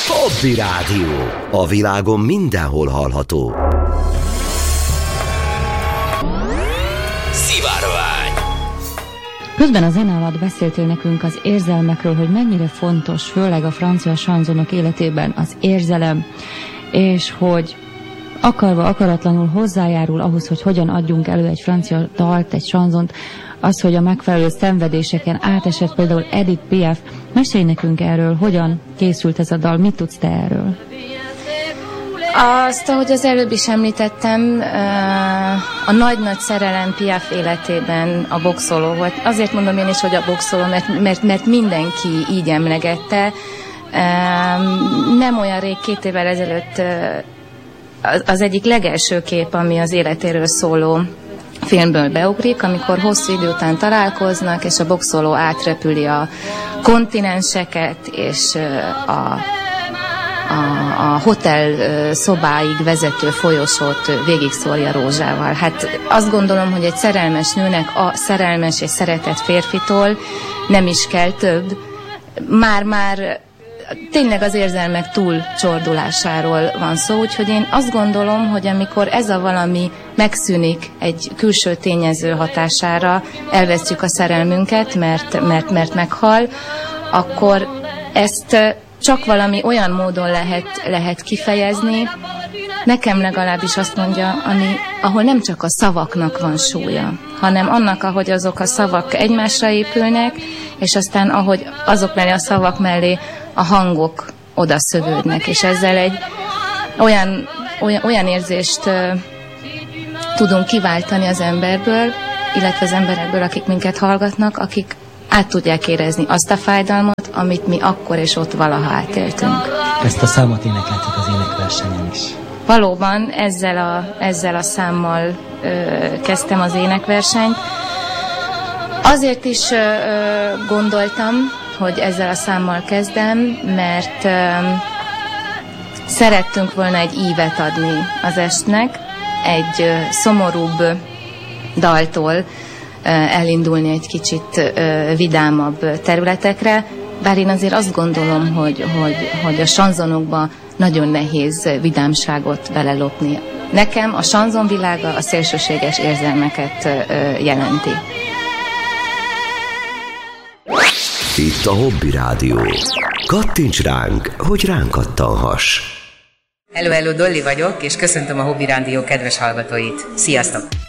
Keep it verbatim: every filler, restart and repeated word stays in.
Hobby Rádió. A világon mindenhol hallható. Szivárvány. Közben a zene alatt beszéltél nekünk az érzelmekről, hogy mennyire fontos, főleg a francia sanzonok életében az érzelem, és hogy akarva, akaratlanul hozzájárul ahhoz, hogy hogyan adjunk elő egy francia dalt, egy sanzont, az, hogy a megfelelő szenvedéseken átesett például Edith Piaf. Mesélj nekünk erről, hogyan készült ez a dal, mit tudsz te erről? Azt, ahogy az előbb is említettem, a nagy-nagy szerelem Piaf életében a boxoló volt. Azért mondom én is, hogy a boxoló, mert, mert, mert mindenki így emlegette. Nem olyan rég, két évvel ezelőtt az egyik legelső kép, ami az életéről szóló filmből beugrik, amikor hosszú idő után találkoznak, és a boxoló átrepüli a kontinenseket, és a, a, a hotel szobáig vezető folyosót végigszórja rózsával. Hát azt gondolom, hogy egy szerelmes nőnek a szerelmes és szeretett férfitól nem is kell több. Már-már tényleg az érzelmek túlcsordulásáról van szó, úgyhogy én azt gondolom, hogy amikor ez a valami megszűnik egy külső tényező hatására, elvesztjük a szerelmünket, mert, mert, mert meghal, akkor ezt csak valami olyan módon lehet, lehet kifejezni, nekem legalábbis azt mondja, ami, ahol nem csak a szavaknak van súlya, hanem annak, ahogy azok a szavak egymásra épülnek, és aztán ahogy azok mellé, a szavak mellé a hangok oda szövődnek, és ezzel egy olyan, olyan, olyan érzést uh, tudunk kiváltani az emberből, illetve az emberekből, akik minket hallgatnak, akik át tudják érezni azt a fájdalmat, amit mi akkor és ott valaha átéltünk. Ezt a számot énekeltük az énekversenyen is. Valóban ezzel a, ezzel a számmal uh, kezdtem az énekversenyt. Azért is uh, gondoltam, hogy ezzel a számmal kezdem, mert um, szerettünk volna egy ívet adni az estnek, egy uh, szomorúbb daltól uh, elindulni egy kicsit uh, vidámabb területekre, bár én azért azt gondolom, hogy, hogy, hogy a sanzonokba nagyon nehéz vidámságot belelopni. Nekem a sanzonvilága a szélsőséges érzelmeket uh, jelenti. Itt a Hobby Rádió. Kattints ránk, hogy ránk kattanhass. Hello, hello, Dolly vagyok, és köszöntöm a Hobby Rádió kedves hallgatóit. Sziasztok!